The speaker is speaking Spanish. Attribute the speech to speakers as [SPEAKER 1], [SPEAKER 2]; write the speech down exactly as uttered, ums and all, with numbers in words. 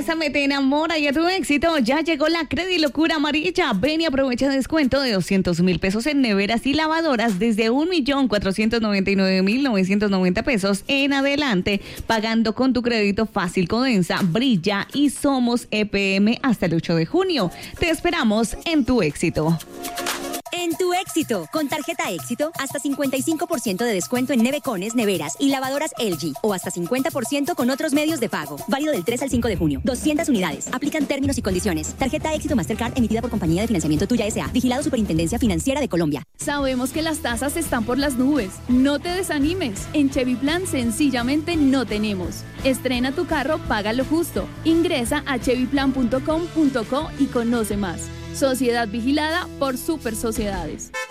[SPEAKER 1] Bésame, te enamora y a tu éxito. Ya llegó la Credilocura amarilla. Ven y aprovecha descuento de doscientos mil pesos en neveras y lavadoras desde un millón cuatrocientos noventa y nueve mil novecientos noventa pesos en adelante, pagando con tu crédito fácil Codensa, Brilla y Somos E P M hasta el ocho de junio. Te esperamos en tu éxito.
[SPEAKER 2] En tu éxito, con tarjeta éxito, hasta cincuenta y cinco por ciento de descuento en nevecones, neveras y lavadoras L G o hasta cincuenta por ciento con otros medios de pago. Válido del tres al cinco de junio. doscientas unidades. Aplican términos y condiciones. Tarjeta éxito Mastercard emitida por Compañía de Financiamiento Tuya S A. Vigilado Superintendencia Financiera de Colombia.
[SPEAKER 3] Sabemos que las tasas están por las nubes. No te desanimes. En Chevy Plan sencillamente no tenemos. Estrena tu carro, paga lo justo. Ingresa a chevy plan punto com punto co y conoce más. Sociedad vigilada por Super Sociedades.